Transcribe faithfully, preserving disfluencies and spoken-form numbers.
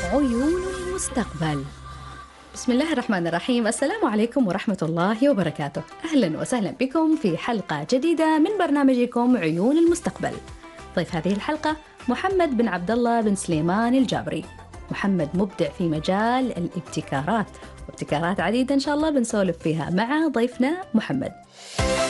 عيون المستقبل. بسم الله الرحمن الرحيم. السلام عليكم ورحمة الله وبركاته. أهلا وسهلا بكم في حلقة جديدة من برنامجكم عيون المستقبل. ضيف هذه الحلقة محمد بن عبد الله بن سليمان الجابري. محمد مبدع في مجال الابتكارات، وابتكارات عديدة إن شاء الله بنسولف فيها مع ضيفنا محمد.